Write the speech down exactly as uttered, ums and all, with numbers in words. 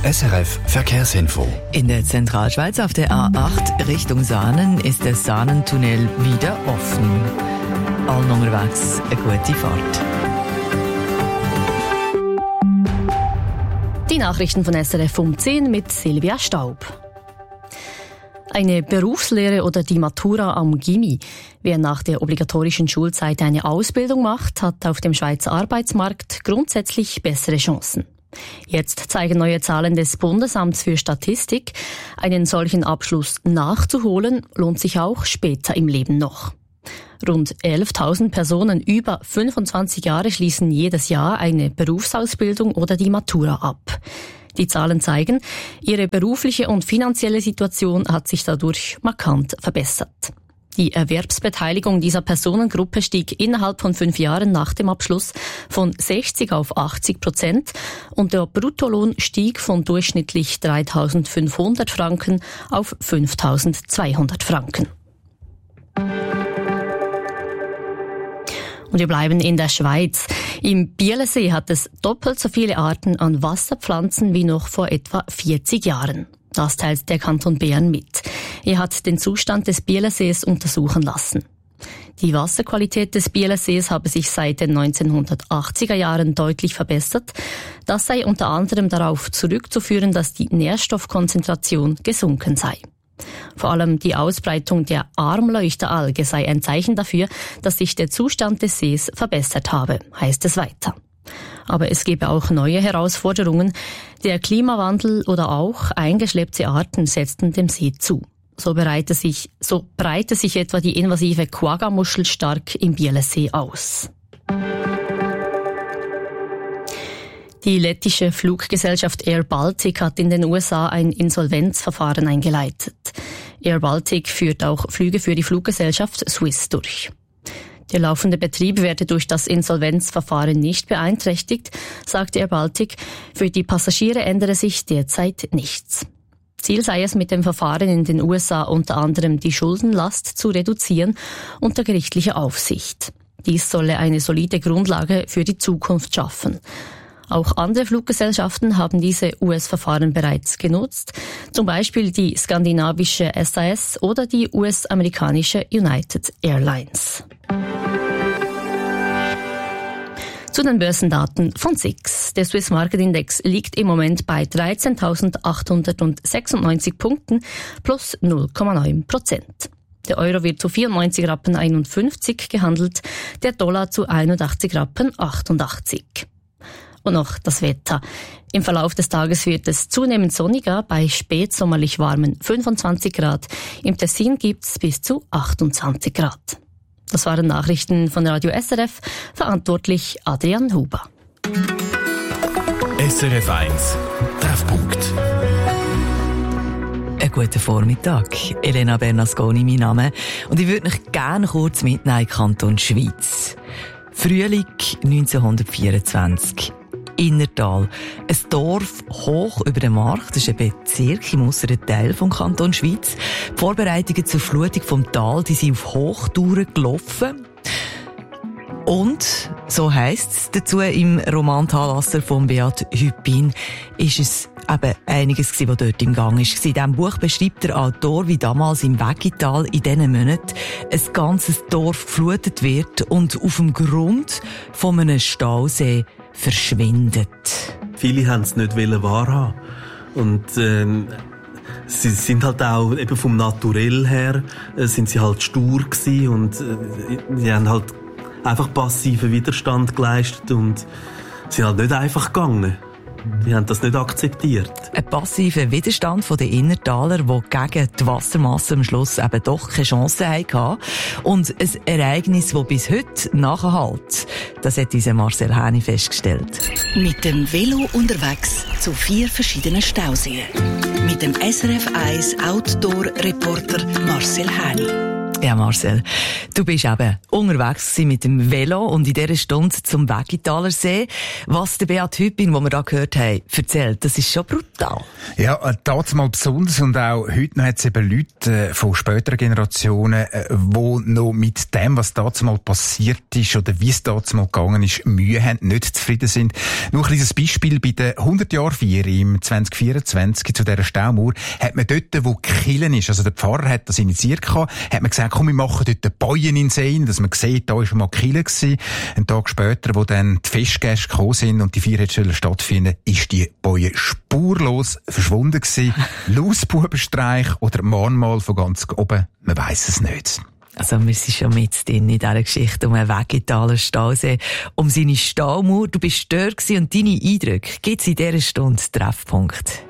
S R F Verkehrsinfo. In der Zentralschweiz auf der A acht Richtung Saanen ist der Saanentunnel wieder offen. Allen unterwegs eine gute Fahrt. Die Nachrichten von S R F um zehn mit Silvia Staub. Eine Berufslehre oder die Matura am Gimmi. Wer nach der obligatorischen Schulzeit eine Ausbildung macht, hat auf dem Schweizer Arbeitsmarkt grundsätzlich bessere Chancen. Jetzt zeigen neue Zahlen des Bundesamts für Statistik, einen solchen Abschluss nachzuholen, lohnt sich auch später im Leben noch. Rund elftausend Personen über fünfundzwanzig Jahre schließen jedes Jahr eine Berufsausbildung oder die Matura ab. Die Zahlen zeigen, ihre berufliche und finanzielle Situation hat sich dadurch markant verbessert. Die Erwerbsbeteiligung dieser Personengruppe stieg innerhalb von fünf Jahren nach dem Abschluss von sechzig auf achtzig Prozent und der Bruttolohn stieg von durchschnittlich dreitausendfünfhundert Franken auf fünftausendzweihundert Franken. Und wir bleiben in der Schweiz. Im Bielersee hat es doppelt so viele Arten an Wasserpflanzen wie noch vor etwa vierzig Jahren. Das teilt der Kanton Bern mit. Er hat den Zustand des Bielersees untersuchen lassen. Die Wasserqualität des Bielersees habe sich seit den neunzehnhundertachtziger Jahren deutlich verbessert. Das sei unter anderem darauf zurückzuführen, dass die Nährstoffkonzentration gesunken sei. Vor allem die Ausbreitung der Armleuchteralge sei ein Zeichen dafür, dass sich der Zustand des Sees verbessert habe, heißt es weiter. Aber es gebe auch neue Herausforderungen. Der Klimawandel oder auch eingeschleppte Arten setzten dem See zu. So breite sich, so breite sich etwa die invasive Quagga-Muschel stark im Bielersee aus. Die lettische Fluggesellschaft Air Baltic hat in den U S A ein Insolvenzverfahren eingeleitet. Air Baltic führt auch Flüge für die Fluggesellschaft Swiss durch. Der laufende Betrieb werde durch das Insolvenzverfahren nicht beeinträchtigt, sagte Air Baltic. Für die Passagiere ändere sich derzeit nichts. Ziel sei es mit dem Verfahren in den U S A unter anderem die Schuldenlast zu reduzieren unter gerichtlicher Aufsicht. Dies solle eine solide Grundlage für die Zukunft schaffen. Auch andere Fluggesellschaften haben diese U S-Verfahren bereits genutzt, zum Beispiel die skandinavische S A S oder die U S-amerikanische United Airlines. Zu den Börsendaten von S I X. Der Swiss Market Index liegt im Moment bei dreizehntausendachthundertsechsundneunzig Punkten plus null Komma neun Prozent. Der Euro wird zu vierundneunzig Rappen einundfünfzig gehandelt, der Dollar zu einundachtzig Rappen achtundachtzig. Und noch das Wetter. Im Verlauf des Tages wird es zunehmend sonniger, bei spätsommerlich warmen fünfundzwanzig Grad. Im Tessin gibt's bis zu achtundzwanzig Grad. Das waren Nachrichten von Radio S R F, verantwortlich Adrian Huber. S R F eins, Treffpunkt. Einen guten Vormittag. Elena Bernasconi, mein Name. Und ich würde mich gerne kurz mitnehmen in den Kanton Schweiz. Frühling neunzehnhundertvierundzwanzig. Innertal. Ein Dorf hoch über dem Markt. Das ist ein Bezirk im äusseren Teil vom Kanton Schweiz. Die Vorbereitungen zur Flutung vom Tal, die sind auf Hochtouren gelaufen. Und, so heisst es dazu im Roman Talasser von Beat Hüppin, ist es eben einiges gewesen, was dort im Gang ist. In diesem Buch beschreibt der Autor, wie damals im Weggital in diesen Monaten ein ganzes Dorf geflutet wird und auf dem Grund von einem Stausee verschwindet. Viele haben es nicht wahrhaben. Und ähm, sie sind halt auch eben vom Naturell her äh, sind sie halt stur gewesen und äh, sie haben halt einfach passiven Widerstand geleistet und sind halt nicht einfach gegangen. Die haben das nicht akzeptiert. Ein passiver Widerstand von den Innertaler, die gegen die Wassermasse am Schluss eben doch keine Chance hatten. Und ein Ereignis, das bis heute nachhält. Das hat unser Marcel Häni festgestellt. Mit dem Velo unterwegs zu vier verschiedenen Stauseen. Mit dem S R F eins Outdoor-Reporter Marcel Häni. Ja, Marcel, du bist eben unterwegs mit dem Velo und in dieser Stunde zum Weggitaler See. Was der Beat Hüppin, den wir da gehört haben, erzählt, das ist schon brutal. Ja, das mal besonders und auch heute noch hat es eben Leute von späteren Generationen, die noch mit dem, was damals mal passiert ist oder wie es damals mal gegangen ist, Mühe haben, nicht zufrieden sind. Nur ein kleines Beispiel bei der hundert-Jahr-Feier im zwanzig vierundzwanzig zu dieser Staumauer hat man dort, wo Killen ist, also der Pfarrer hat das initiiert gehabt, hat man gesagt, komm, wir machen dort den Bojen in den See, dass man sieht, da war schon mal Kille gewesen. Einen Tag später, wo dann die Festgäste gekommen sind und die Feier hätte stattfinden, ist die Boje spurlos verschwunden gewesen. Lausbubenstreich oder Mahnmal von ganz oben, man weiss es nicht. Also wir sind schon mit drin in dieser Geschichte um einen Weggitaler Stausee, um seine Staumauer. Du bist dort gewesen und deine Eindrücke gibt's in dieser Stunde Treffpunkt.